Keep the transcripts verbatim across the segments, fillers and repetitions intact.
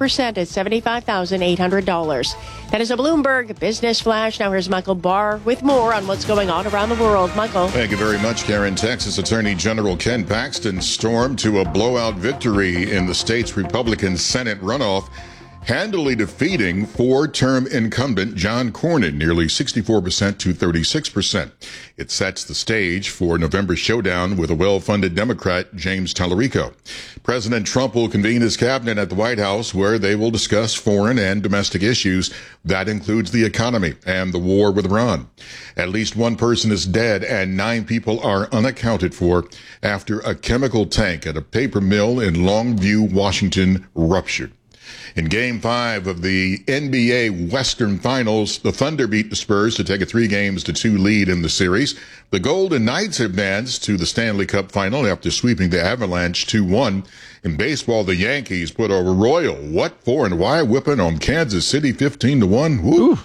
percent at seventy-five thousand eight hundred dollars. That is a Bloomberg Business Flash. Now here's Michael Barr with more on what's going on around the world. Michael. Thank you very much, Karen. Texas Attorney General Ken Paxton stormed to a blowout victory in the state's Republican Senate runoff, handily defeating four-term incumbent John Cornyn, nearly sixty-four percent to thirty-six percent. It sets the stage for November's showdown with a well-funded Democrat, James Tallarico. President Trump will convene his cabinet at the White House, where they will discuss foreign and domestic issues. That includes the economy and the war with Iran. At least one person is dead and nine people are unaccounted for after a chemical tank at a paper mill in Longview, Washington, ruptured. In Game five of the N B A Western Finals, the Thunder beat the Spurs to take a three games to two lead in the series. The Golden Knights advanced to the Stanley Cup Final after sweeping the Avalanche two one. In baseball, the Yankees put a royal what for and why whipping on Kansas City fifteen to one. Woo!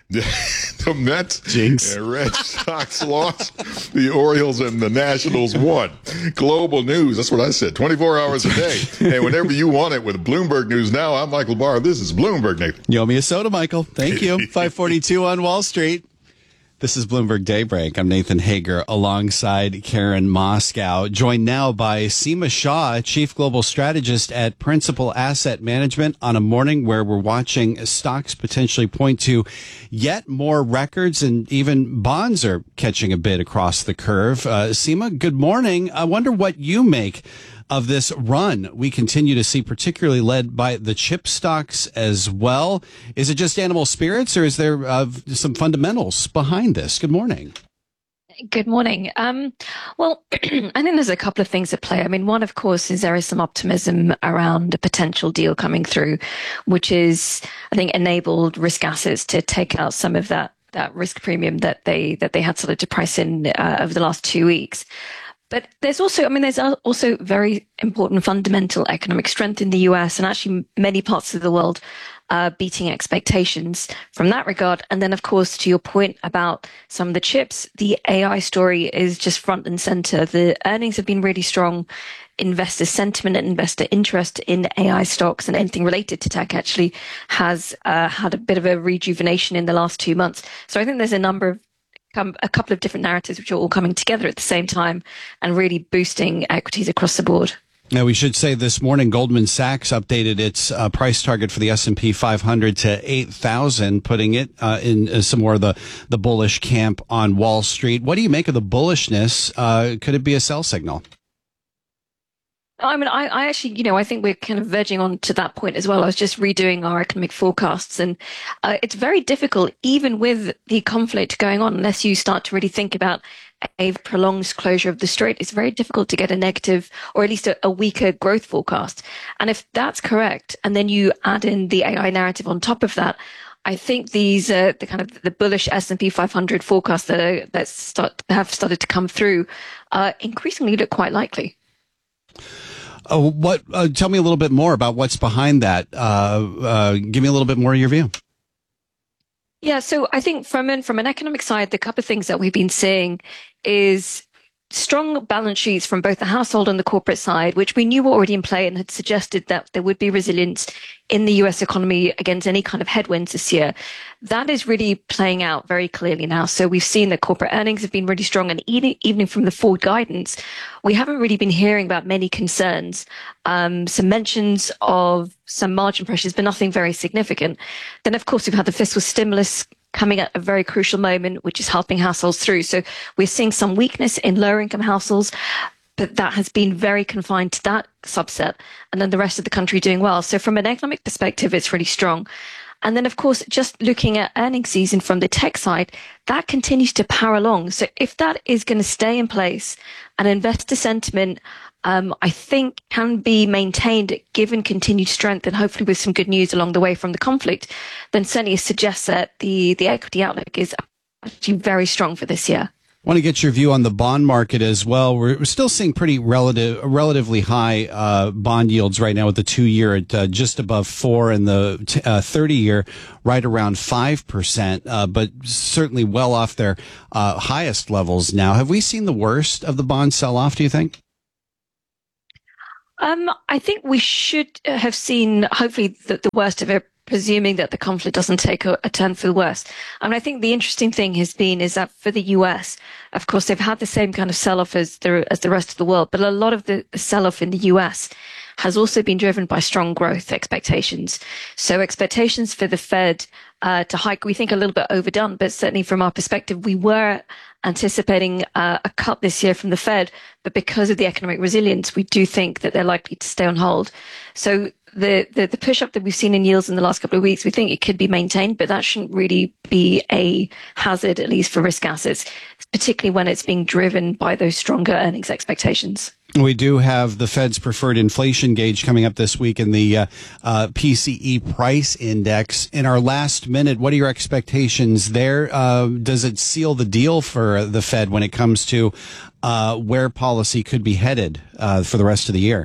The Mets Jinx. and Red Sox lost. The Orioles and the Nationals won. Global news. That's what I said. twenty-four hours a day. And whenever you want it with Bloomberg News Now, I'm Michael Barr. This is Bloomberg, Nathan. You owe me a soda, Michael. Thank you. five forty-two on Wall Street. This is Bloomberg Daybreak. I'm Nathan Hager alongside Karen Moscow, joined now by Seema Shah, Chief Global Strategist at Principal Asset Management, on a morning where we're watching stocks potentially point to yet more records, and even bonds are catching a bit across the curve. Uh, Seema, good morning. I wonder what you make of this run we continue to see, particularly led by the chip stocks as well. Is it just animal spirits, or is there uh, some fundamentals behind this? Good morning. Good morning. Um, well, I think there's a couple of things at play. I mean, one, of course, is there is some optimism around a potential deal coming through, which is, I think, enabled risk assets to take out some of that that risk premium that they that they had started to price in uh, over the last two weeks. But there's also, I mean, there's also very important fundamental economic strength in the U S and actually many parts of the world uh, beating expectations from that regard. And then, of course, to your point about some of the chips, the A I story is just front and center. The earnings have been really strong. Investor sentiment and investor interest in A I stocks and anything related to tech actually has uh, had a bit of a rejuvenation in the last two months. So I think there's a number of Come, a couple of different narratives which are all coming together at the same time and really boosting equities across the board. Now, we should say this morning, Goldman Sachs updated its uh, price target for the S and P five hundred to eight thousand, putting it uh, in uh, some more of the, the bullish camp on Wall Street. What do you make of the bullishness? Uh, could it be a sell signal? I mean, I, I actually, you know, I think we're kind of verging on to that point as well. I was just redoing our economic forecasts, and uh, it's very difficult, even with the conflict going on, unless you start to really think about a prolonged closure of the strait. It's very difficult to get a negative, or at least a, a weaker growth forecast. And if that's correct, and then you add in the A I narrative on top of that, I think these, uh, the kind of the bullish S and P five hundred forecasts that are, that start have started to come through, uh, increasingly look quite likely. Uh, what? Uh, tell me a little bit more about what's behind that. Uh, uh, give me a little bit more of your view. Yeah, so I think from an, from an economic side, the couple of things that we've been seeing is strong balance sheets from both the household and the corporate side, which we knew were already in play and had suggested that there would be resilience in the U S economy against any kind of headwinds this year. That is really playing out very clearly now. So we've seen that corporate earnings have been really strong, and even, even from the forward guidance, we haven't really been hearing about many concerns. Um, some mentions of some margin pressures, but nothing very significant. Then, of course, we've had the fiscal stimulus coming at a very crucial moment, which is helping households through. So we're seeing some weakness in lower income households, but that has been very confined to that subset, and then the rest of the country doing well. So from an economic perspective, it's really strong. And then, of course, just looking at earnings season from the tech side, that continues to power along. So if that is going to stay in place and investor sentiment, um, I think can be maintained given continued strength, and hopefully with some good news along the way from the conflict, then certainly it suggests that the, the equity outlook is actually very strong for this year. I want to get your view on the bond market as well. We're, we're still seeing pretty relative, relatively high uh, bond yields right now, with the two-year at uh, just above four and the t- uh, thirty-year right around five percent, uh, but certainly well off their uh, highest levels now. Have we seen the worst of the bond sell-off, do you think? Um, I think we should have seen, hopefully, the, the worst of it, presuming that the conflict doesn't take a, a turn for the worse. I mean, I think the interesting thing has been is that for the U S, of course, they've had the same kind of sell-off as the, as the rest of the world, but a lot of the sell-off in the U S has also been driven by strong growth expectations. So expectations for the Fed uh, to hike, we think a little bit overdone, but certainly from our perspective, we were anticipating uh, a cut this year from the Fed, but because of the economic resilience, we do think that they're likely to stay on hold. So the, the, the push up that we've seen in yields in the last couple of weeks, we think it could be maintained, but that shouldn't really be a hazard, at least for risk assets, particularly when it's being driven by those stronger earnings expectations. We do have the Fed's preferred inflation gauge coming up this week in the uh, uh, P C E price index. In our last minute, what are your expectations there? Uh, does it seal the deal for the Fed when it comes to uh, where policy could be headed uh, for the rest of the year?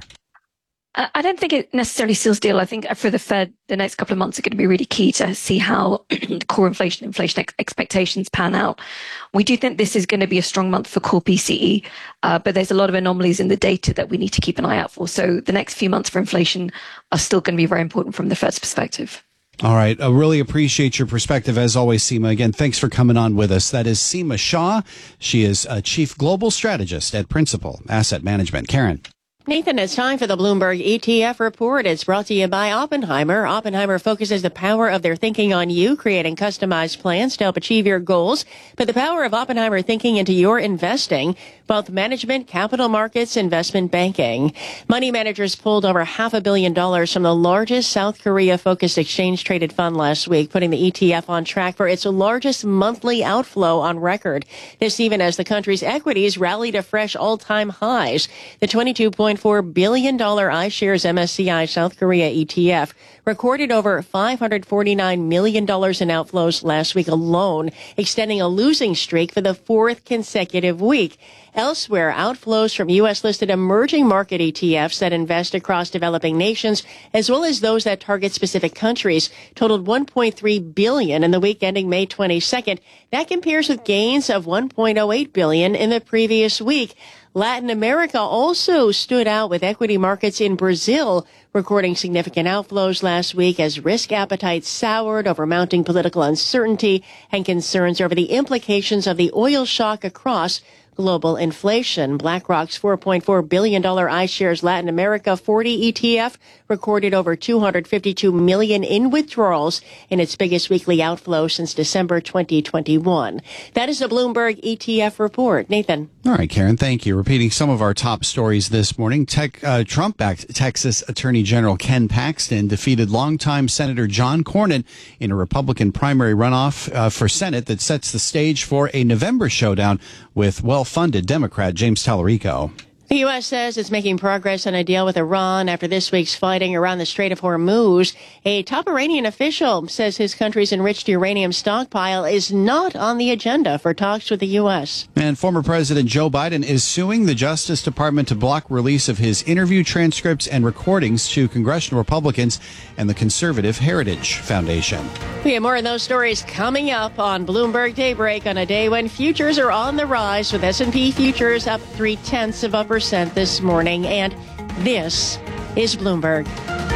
I don't think it necessarily seals the deal. I think for the Fed, the next couple of months are going to be really key to see how core inflation, inflation ex- expectations pan out. We do think this is going to be a strong month for core P C E, uh, but there's a lot of anomalies in the data that we need to keep an eye out for. So the next few months for inflation are still going to be very important from the Fed's perspective. All right. I really appreciate your perspective, as always, Seema. Again, thanks for coming on with us. That is Seema Shah. She is a Chief Global Strategist at Principal Asset Management. Karen. Nathan, it's time for the Bloomberg E T F report. It's brought to you by Oppenheimer. Oppenheimer focuses the power of their thinking on you, creating customized plans to help achieve your goals. Put the power of Oppenheimer thinking into your investing, both management, capital markets, investment banking. Money managers pulled over half a billion dollars from the largest South Korea-focused exchange-traded fund last week, putting the E T F on track for its largest monthly outflow on record. This even as the country's equities rallied to fresh all-time highs. The twenty-two point four billion dollars iShares M S C I South Korea E T F recorded over five hundred forty-nine million dollars in outflows last week alone, extending a losing streak for the fourth consecutive week. Elsewhere, outflows from U S-listed emerging market E T Fs that invest across developing nations, as well as those that target specific countries, totaled one point three billion dollars in the week ending May twenty-second. That compares with gains of one point oh eight billion dollars in the previous week. Latin America also stood out, with equity markets in Brazil recording significant outflows last week as risk appetite soured over mounting political uncertainty and concerns over the implications of the oil shock across global inflation. BlackRock's four point four billion dollars iShares Latin America forty E T F recorded over two hundred fifty-two million dollars in withdrawals in its biggest weekly outflow since December twenty twenty-one. That is the Bloomberg E T F report. Nathan. All right, Karen, thank you. Repeating some of our top stories this morning, Tech, uh, Trump-backed Texas Attorney General Ken Paxton defeated longtime Senator John Cornyn in a Republican primary runoff uh, for Senate that sets the stage for a November showdown with well-funded Democrat James Tallarico. The U S says it's making progress on a deal with Iran after this week's fighting around the Strait of Hormuz. A top Iranian official says his country's enriched uranium stockpile is not on the agenda for talks with the U S. And former President Joe Biden is suing the Justice Department to block release of his interview transcripts and recordings to congressional Republicans and the Conservative Heritage Foundation. We have more of those stories coming up on Bloomberg Daybreak on a day when futures are on the rise, with S and P futures up three-tenths of a percent this morning. And this is Bloomberg.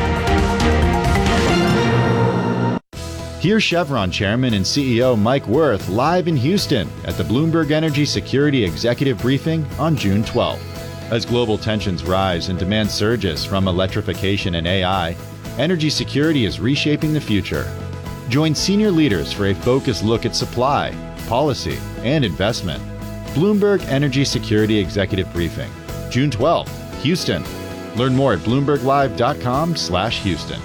Here's Chevron Chairman and C E O Mike Wirth live in Houston at the Bloomberg Energy Security Executive Briefing on June twelfth. As global tensions rise and demand surges from electrification and A I, energy security is reshaping the future. Join senior leaders for a focused look at supply, policy, and investment. Bloomberg Energy Security Executive Briefing, June twelfth, Houston. Learn more at bloomberg live dot com slash Houston.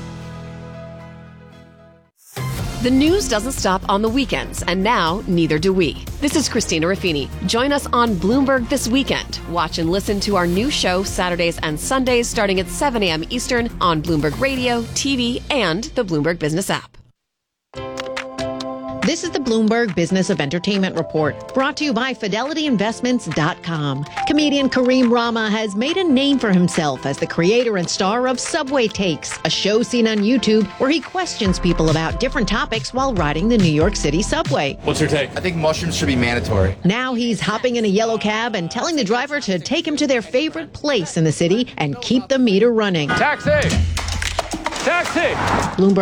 The news doesn't stop on the weekends, and now neither do we. This is Christina Raffini. Join us on Bloomberg This Weekend. Watch and listen to our new show Saturdays and Sundays starting at seven a.m. Eastern on Bloomberg Radio, T V, and the Bloomberg Business app. This is the Bloomberg Business of Entertainment Report, brought to you by Fidelity Investments dot com. Comedian Kareem Rama has made a name for himself as the creator and star of Subway Takes, a show seen on YouTube where he questions people about different topics while riding the New York City subway. What's your take? I think mushrooms should be mandatory. Now he's hopping in a yellow cab and telling the driver to take him to their favorite place in the city and keep the meter running. Taxi! Taxi! Bloomberg